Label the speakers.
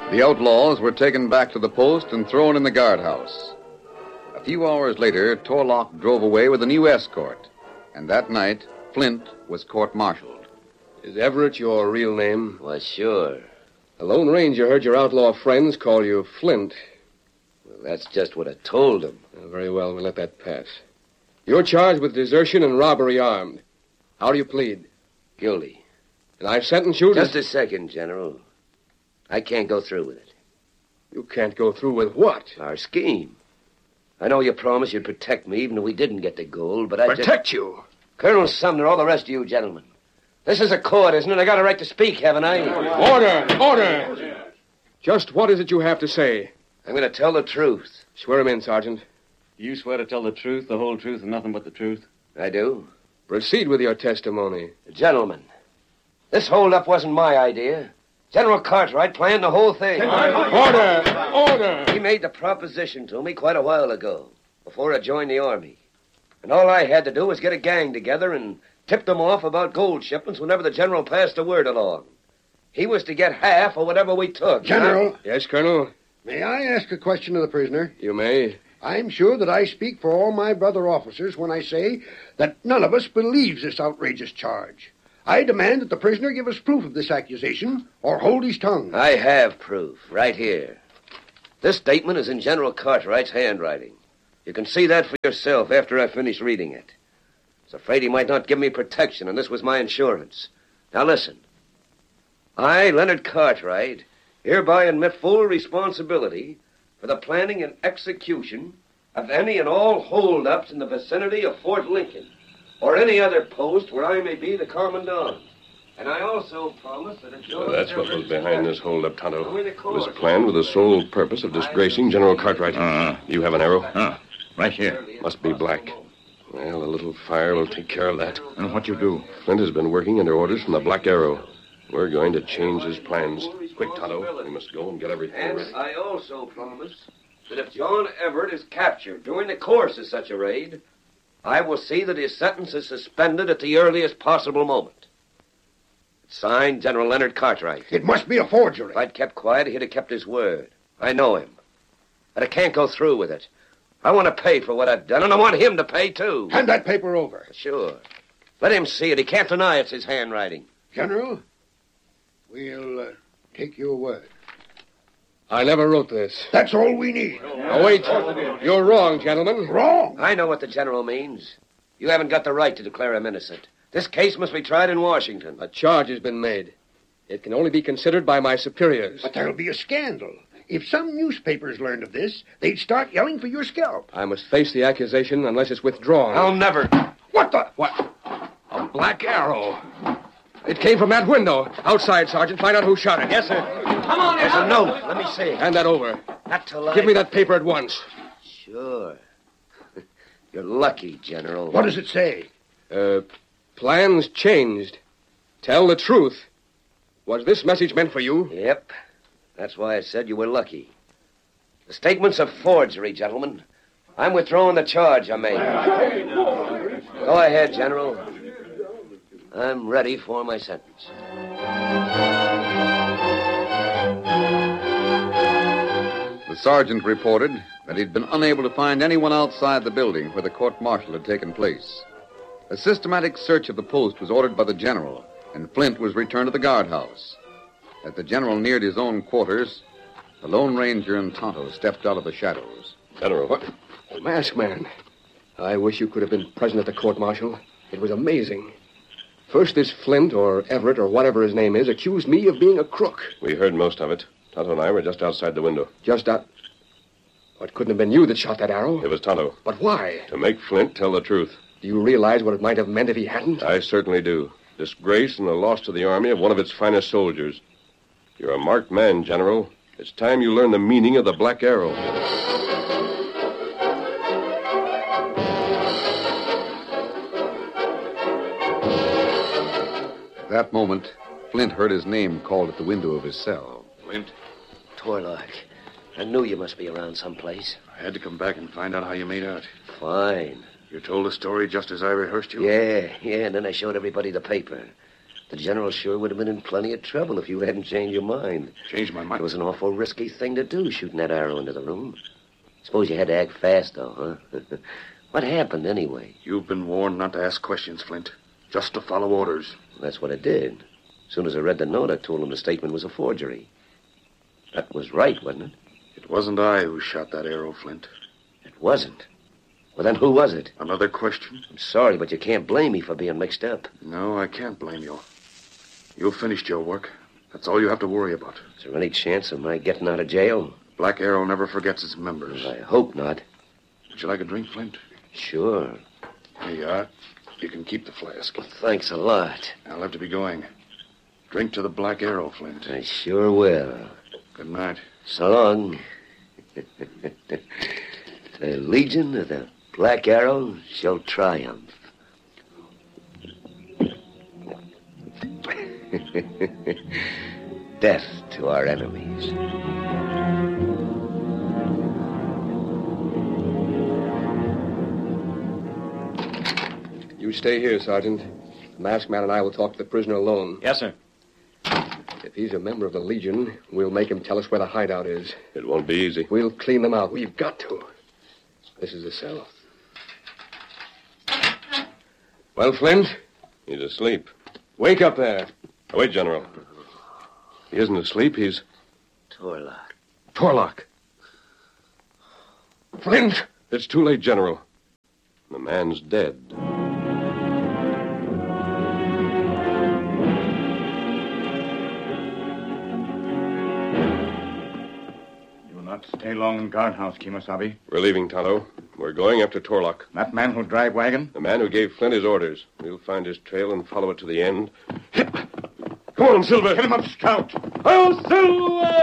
Speaker 1: The outlaws were taken back to the post and thrown in the guardhouse. A few hours later, Torlock drove away with a new escort. And that night, Flint was court-martialed.
Speaker 2: Is Everett your real name?
Speaker 3: Why, sure.
Speaker 2: The Lone Ranger heard your outlaw friends call you Flint.
Speaker 3: Well, that's just what I told him.
Speaker 2: Very well, we'll let that pass. You're charged with desertion and robbery armed. How do you plead?
Speaker 3: Guilty.
Speaker 2: And I sentence you to...
Speaker 3: Just a second, General. I can't go through with it.
Speaker 2: You can't go through with what?
Speaker 3: Our scheme. I know you promised you'd protect me even if we didn't get the gold, but
Speaker 2: Protect you?
Speaker 3: Colonel Sumner, all the rest of you gentlemen. This is a court, isn't it? I got a right to speak, haven't I?
Speaker 2: Order! Just what is it you have to say?
Speaker 3: I'm going to tell the truth.
Speaker 2: Swear him in, Sergeant.
Speaker 4: You swear to tell the truth, the whole truth, and nothing but the truth?
Speaker 3: I do.
Speaker 2: Proceed with your testimony.
Speaker 3: Gentlemen, this holdup wasn't my idea. General Cartwright planned the whole thing.
Speaker 2: Order!
Speaker 3: He made the proposition to me quite a while ago, before I joined the Army. And all I had to do was get a gang together and tip them off about gold shipments whenever the General passed the word along. He was to get half of whatever we took.
Speaker 5: General.
Speaker 2: Yes, Colonel?
Speaker 5: May I ask a question of the prisoner?
Speaker 2: You may.
Speaker 5: I'm sure that I speak for all my brother officers when I say that none of us believes this outrageous charge. I demand that the prisoner give us proof of this accusation or hold his tongue.
Speaker 3: I have proof, right here. This statement is in General Cartwright's handwriting. You can see that for yourself after I finish reading it. I was afraid he might not give me protection, and this was my insurance. Now listen. I, Leonard Cartwright, hereby admit full responsibility for the planning and execution of any and all holdups in the vicinity of Fort Lincoln, or any other post where I may be the commandant. And I also promise that if
Speaker 6: So that's what was behind this holdup, Tonto. It was planned with the sole purpose of disgracing General Cartwright. You have an arrow?
Speaker 4: Right here.
Speaker 6: Must be black. Well, a little fire will take care of that.
Speaker 4: And what you do?
Speaker 6: Flint has been working under orders from the Black Arrow. We're going to change his plans. Quick, Tonto. We must go and get everything
Speaker 3: And
Speaker 6: ready.
Speaker 3: I also promise that if John Everett is captured during the course of such a raid, I will see that his sentence is suspended at the earliest possible moment. Signed, General Leonard Cartwright.
Speaker 5: It must be a forgery.
Speaker 3: If I'd kept quiet, he'd have kept his word. I know him. But I can't go through with it. I want to pay for what I've done, and I want him to pay, too.
Speaker 5: Hand that paper over.
Speaker 3: Sure. Let him see it. He can't deny it's his handwriting.
Speaker 5: General, we'll take your word.
Speaker 2: I never wrote this.
Speaker 5: That's all we need.
Speaker 2: Oh, wait. You're wrong, gentlemen.
Speaker 5: Wrong?
Speaker 3: I know what the General means. You haven't got the right to declare him innocent. This case must be tried in Washington.
Speaker 2: A charge has been made. It can only be considered by my superiors.
Speaker 5: But there'll be a scandal. If some newspapers learned of this, they'd start yelling for your scalp.
Speaker 2: I must face the accusation unless it's withdrawn.
Speaker 3: I'll never.
Speaker 5: What the?
Speaker 2: What? A black arrow. It came from that window. Outside, Sergeant. Find out who shot it.
Speaker 3: Yes, sir. Come on, there's a note. Let me see.
Speaker 2: Hand that over.
Speaker 3: Not till I...
Speaker 2: Give me that paper at once.
Speaker 3: Sure. You're lucky, General.
Speaker 5: What does it say?
Speaker 2: Plans changed. Tell the truth. Was this message meant for you?
Speaker 3: Yep. That's why I said you were lucky. The statement's a forgery, gentlemen. I'm withdrawing the charge I made. Go ahead, General. I'm ready for my sentence.
Speaker 1: The sergeant reported that he'd been unable to find anyone outside the building where the court-martial had taken place. A systematic search of the post was ordered by the general, and Flint was returned to the guardhouse. As the general neared his own quarters, the Lone Ranger and Tonto stepped out of the shadows.
Speaker 6: General.
Speaker 2: What? Masked man. I wish you could have been present at the court-martial. It was amazing. First, this Flint, or Everett, or whatever his name is, accused me of being a crook.
Speaker 6: We heard most of it. Tonto and I were just outside the window.
Speaker 2: Just out... What, couldn't have been you that shot that arrow?
Speaker 6: It was Tonto.
Speaker 2: But why?
Speaker 6: To make Flint tell the truth.
Speaker 2: Do you realize what it might have meant if he hadn't?
Speaker 6: I certainly do. Disgrace and the loss to the Army of one of its finest soldiers. You're a marked man, General. It's time you learn the meaning of the Black Arrow.
Speaker 1: At that moment, Flint heard his name called at the window of his cell.
Speaker 4: Flint,
Speaker 3: Torlock, I knew you must be around someplace.
Speaker 4: I had to come back and find out how you made out.
Speaker 3: Fine.
Speaker 4: You told the story just as I rehearsed you?
Speaker 3: Yeah, and then I showed everybody the paper. The general sure would have been in plenty of trouble if you hadn't changed your mind.
Speaker 7: Changed my mind?
Speaker 3: It was an awful risky thing to do, shooting that arrow into the room. Suppose you had to act fast, though, huh? What happened, anyway?
Speaker 7: You've been warned not to ask questions, Flint. Just to follow orders.
Speaker 3: That's what I did. As soon as I read the note, I told him the statement was a forgery. That was right, wasn't it?
Speaker 7: It wasn't I who shot that arrow, Flint.
Speaker 3: It wasn't. Well, then who was it?
Speaker 7: Another question?
Speaker 3: I'm sorry, but you can't blame me for being mixed up.
Speaker 7: No, I can't blame you. You finished your work. That's all you have to worry about.
Speaker 3: Is there any chance of my getting out of jail?
Speaker 7: Black Arrow never forgets its members.
Speaker 3: I hope not.
Speaker 7: Would you like a drink, Flint?
Speaker 3: Sure.
Speaker 7: Here you are. You can keep the flask.
Speaker 3: Well, thanks a lot.
Speaker 7: I'll have to be going. Drink to the Black Arrow, Flint.
Speaker 3: I sure will.
Speaker 7: Good night.
Speaker 3: So long. The Legion of the Black Arrow shall triumph. Death to our enemies.
Speaker 2: You stay here, Sergeant. The masked man and I will talk to the prisoner alone.
Speaker 4: Yes, sir.
Speaker 2: If he's a member of the Legion, we'll make him tell us where the hideout is.
Speaker 6: It won't be easy.
Speaker 2: We'll clean them out. We've got to. This is the cell. Well, Flint?
Speaker 6: He's asleep.
Speaker 2: Wake up there.
Speaker 6: Wait, General. He isn't asleep. He's...
Speaker 3: Torlock.
Speaker 2: Torlock. Flint!
Speaker 6: It's too late, General. The man's dead.
Speaker 8: Not stay long in guardhouse, Kemosabe.
Speaker 6: We're leaving, Tonto. We're going after Torlock.
Speaker 8: That man who'll drive wagon?
Speaker 6: The man who gave Flint his orders. We'll find his trail and follow it to the end. Come on, Silver.
Speaker 8: Get him up, Scout.
Speaker 6: Oh, Silver!